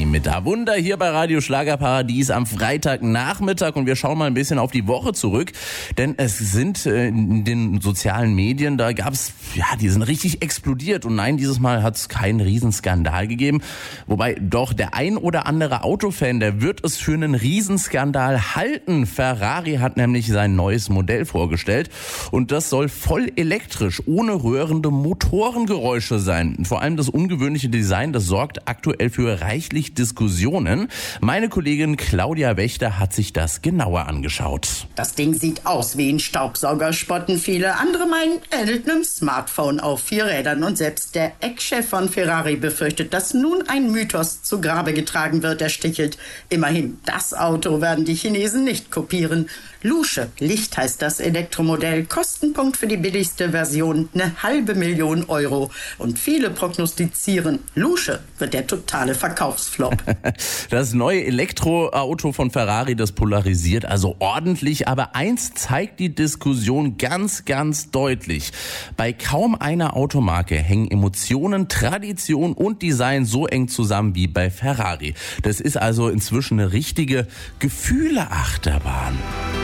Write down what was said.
mit Da Wunder hier bei Radio Schlagerparadies am Freitagnachmittag und wir schauen mal ein bisschen auf die Woche zurück, denn es sind in den sozialen Medien, da gab's, die sind richtig explodiert und nein, dieses Mal hat es keinen Riesenskandal gegeben, wobei doch der ein oder andere Autofan, der wird es für einen Riesenskandal halten. Ferrari hat nämlich sein neues Modell vorgestellt und das soll voll elektrisch, ohne rührende Motorengeräusche sein. Vor allem das ungewöhnliche Design, das sorgt aktuell für reichlich Diskussionen. Meine Kollegin Claudia Wächter hat sich das genauer angeschaut. Das Ding sieht aus wie ein Staubsauger, spotten viele. Andere meinen, ähnelt einem Smartphone auf 4 Rädern. Und selbst der Eckchef von Ferrari befürchtet, dass nun ein Mythos zu Grabe getragen wird. Er stichelt. Immerhin, das Auto werden die Chinesen nicht kopieren. Lusche, Licht heißt das Elektromodell. Kostenpunkt für die billigste Version 500.000 €. Und viele prognostizieren, Lusche wird der totale Verkaufsflop. Das neue Elektroauto von Ferrari, das polarisiert also ordentlich. Aber eins zeigt die Diskussion ganz, ganz deutlich. Bei kaum einer Automarke hängen Emotionen, Tradition und Design so eng zusammen wie bei Ferrari. Das ist also inzwischen eine richtige Gefühleachterbahn.